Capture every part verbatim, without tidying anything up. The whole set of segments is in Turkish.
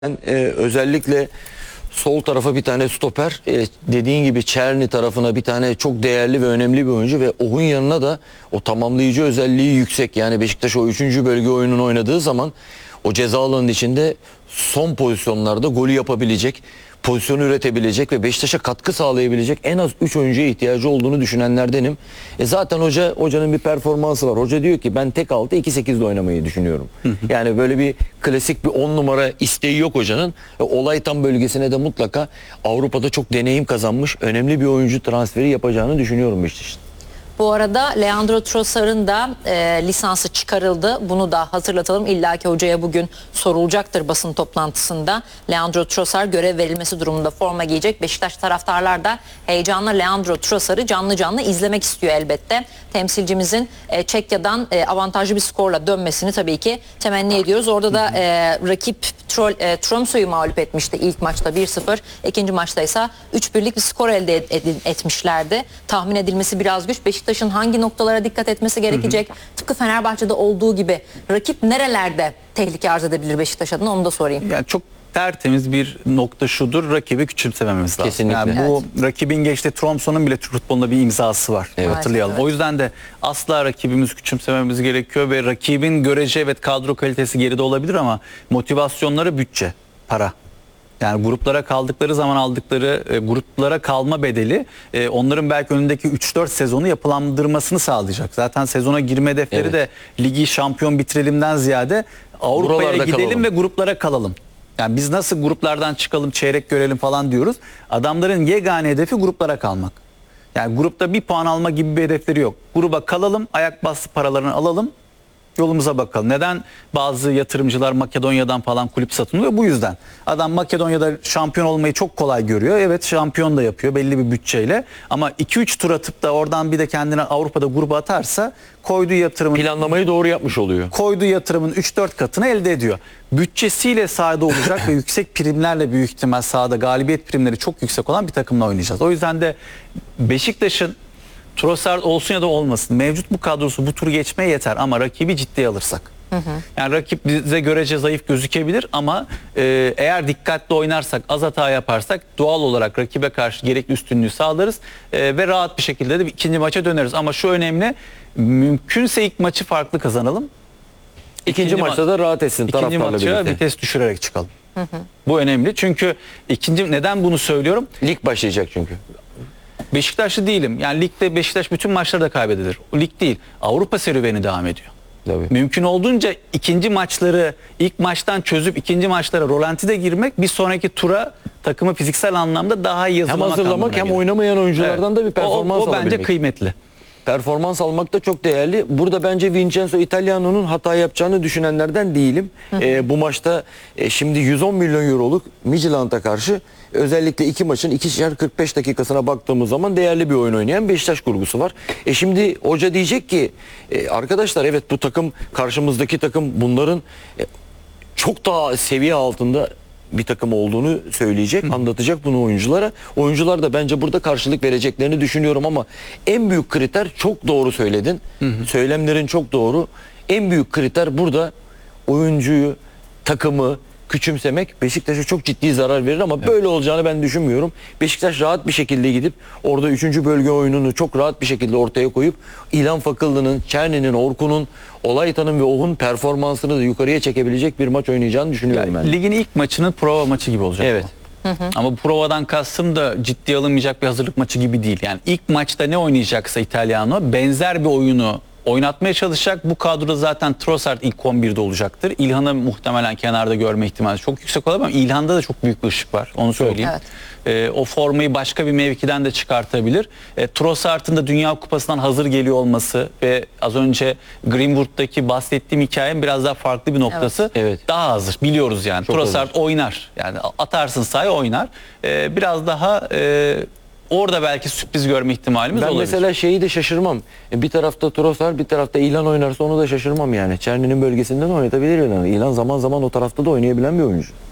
Ben, e, özellikle sol tarafa bir tane stoper, e, dediğin gibi Çerni tarafına bir tane çok değerli ve önemli bir oyuncu ve Ohun yanına da o tamamlayıcı özelliği yüksek. Yani Beşiktaş o üçüncü bölge oyununu oynadığı zaman o ceza alanının içinde son pozisyonlarda golü yapabilecek, pozisyonu üretebilecek ve Beşiktaş'a katkı sağlayabilecek en az üç oyuncuya ihtiyacı olduğunu düşünenlerdenim. E zaten hoca hocanın bir performansı var. Hoca diyor ki ben tek altı iki sekizde oynamayı düşünüyorum. Yani böyle bir klasik bir on numara isteği yok hocanın. E, olay tam bölgesine de mutlaka Avrupa'da çok deneyim kazanmış önemli bir oyuncu transferi yapacağını düşünüyorum Beşiktaş'ın. Bu arada Leandro Trossard'ın da e, lisansı çıkarıldı. Bunu da hatırlatalım. İlla ki hocaya bugün sorulacaktır basın toplantısında. Leandro Trossard görev verilmesi durumunda forma giyecek. Beşiktaş taraftarlar da heyecanla Leandro Trossard'ı canlı canlı izlemek istiyor elbette. Temsilcimizin e, Çekya'dan e, avantajlı bir skorla dönmesini tabii ki temenni ediyoruz. Orada da e, rakip Trol, e, Tromsø'yu mağlup etmişti ilk maçta bir sıfır. İkinci maçta ise üç birlik bir skor elde et, et, etmişlerdi. Tahmin edilmesi biraz güç. Beşiktaş'ın hangi noktalara dikkat etmesi gerekecek? Hı hı. Tıpkı Fenerbahçe'de olduğu gibi rakip nerelerde tehlike arz edebilir Beşiktaş adına, onu da sorayım. Yani çok tertemiz bir nokta şudur: rakibi küçümsemememiz lazım. Kesinlikle. Yani bu Evet. rakibin geçtiği Tromsø'nun bile Türk futbolunda bir imzası var. Evet. Hatırlayalım. Evet. O yüzden de asla rakibimizi küçümsememiz gerekiyor ve rakibin görece evet kadro kalitesi geride olabilir ama motivasyonları bütçe, para. Yani gruplara kaldıkları zaman aldıkları e, gruplara kalma bedeli e, onların belki önündeki üç dört sezonu yapılandırmasını sağlayacak. Zaten sezona girme hedefleri Evet. de ligi şampiyon bitirelimden ziyade Avrupa'ya Buralarda gidelim kalalım ve gruplara kalalım. Yani biz nasıl gruplardan çıkalım, çeyrek görelim falan diyoruz. Adamların yegane hedefi gruplara kalmak. Yani grupta bir puan alma gibi bir hedefleri yok. Gruba kalalım, ayak bastı paralarını alalım, yolumuza bakalım. Neden bazı yatırımcılar Makedonya'dan falan kulüp satın alıyor? Bu yüzden. Adam Makedonya'da şampiyon olmayı çok kolay görüyor. Evet, şampiyon da yapıyor belli bir bütçeyle. Ama iki üç tur atıp da oradan bir de kendine Avrupa'da gruba atarsa koyduğu yatırımın Planlamayı doğru yapmış oluyor. koyduğu yatırımın üç dört katını elde ediyor. Bütçesiyle sahada olacak ve yüksek primlerle büyük ihtimal sahada galibiyet primleri çok yüksek olan bir takımla oynayacağız. O yüzden de Beşiktaş'ın Trossard olsun ya da olmasın, mevcut bu kadrosu bu turu geçmeye yeter ama rakibi ciddiye alırsak. Hı hı. Yani rakip bize görece zayıf gözükebilir ama e, eğer dikkatli oynarsak, az hata yaparsak doğal olarak rakibe karşı gerekli üstünlüğü sağlarız e, ve rahat bir şekilde de ikinci maça döneriz. Ama şu önemli, mümkünse ilk maçı farklı kazanalım. İkinci, İkinci maçta da rahat etsin İkinci taraftarla maça birlikte. vites düşürerek çıkalım. Hı hı. Bu önemli çünkü ikinci, neden bunu söylüyorum? Lig başlayacak çünkü. Beşiktaşlı değilim. Yani ligde Beşiktaş bütün maçları da kaybedebilir. O lig değil. Avrupa serüveni devam ediyor. Tabii. Mümkün olduğunca ikinci maçları ilk maçtan çözüp ikinci maçlara rolantide girmek bir sonraki tura takımı fiziksel anlamda daha iyi Hem hazırlamak hazırlamak anlamına hem geliyor. oynamayan oyunculardan Evet. da bir performans o, o, o bence alabilmek. kıymetli. Performans almak da çok değerli. Burada bence Vincenzo Italiano'nun hata yapacağını düşünenlerden değilim. Ee, bu maçta e, şimdi yüz on milyon euroluk Midtjylland'a karşı özellikle iki maçın ikişer kırk beş dakikasına baktığımız zaman değerli bir oyun oynayan Beşiktaş kurgusu var. E şimdi hoca diyecek ki e, arkadaşlar evet bu takım, karşımızdaki takım bunların e, çok daha seviye altında bir takım olduğunu söyleyecek, Hı. anlatacak bunu oyunculara. Oyuncular da bence burada karşılık vereceklerini düşünüyorum ama en büyük kriter, çok doğru söyledin. Hı hı. Söylemlerin çok doğru. En büyük kriter burada oyuncuyu, takımı küçümsemek Beşiktaş'a çok ciddi zarar verir ama evet. böyle olacağını ben düşünmüyorum. Beşiktaş rahat bir şekilde gidip orada üçüncü bölge oyununu çok rahat bir şekilde ortaya koyup İlhan Fakıllı'nın, Çerni'nin, Orkun'un, Olaytan'ın ve Ohun performansını da yukarıya çekebilecek bir maç oynayacağını düşünüyorum yani, ben. Ligin ilk maçının prova maçı gibi olacak. Evet. Hı hı. Ama bu provadan kastım da ciddiye alınmayacak bir hazırlık maçı gibi değil. Yani ilk maçta ne oynayacaksa Italiano benzer bir oyunu oynatmaya çalışacak. Bu kadroda zaten Trossard ilk on birde olacaktır. İlhan'ı muhtemelen kenarda görme ihtimali çok yüksek olabilir ama İlhan'da da çok büyük bir ışık var. Onu söyleyeyim. Evet. Ee, o formayı başka bir mevkiden de çıkartabilir. E, Trossard'ın da Dünya Kupası'ndan hazır geliyor olması ve az önce Greenwood'daki bahsettiğim hikayenin biraz daha farklı bir noktası. Evet. Daha hazır. Biliyoruz yani. Çok Trossard hazır. Oynar. Yani atarsın sahaya oynar. Ee, biraz daha e, orada belki sürpriz görme ihtimalimiz ben olabilir. Ben mesela şeyi de şaşırmam. Bir tarafta Trossard, bir tarafta İlhan oynarsa onu da şaşırmam yani. Çerni'nin bölgesinden oynatabilir İlhan'ı. İlhan zaman zaman o tarafta da oynayabilen bir oyuncu.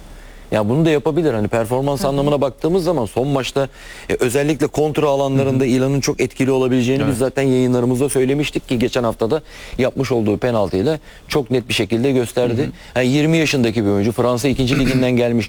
Ya bunu da yapabilir. Hani performans anlamına baktığımız zaman son maçta e, özellikle kontra alanlarında İlan'ın çok etkili olabileceğini Evet. biz zaten yayınlarımızda söylemiştik ki geçen haftada yapmış olduğu penaltıyla çok net bir şekilde gösterdi. Yani yirmi yaşındaki bir oyuncu, Fransa ikinci liginden gelmiş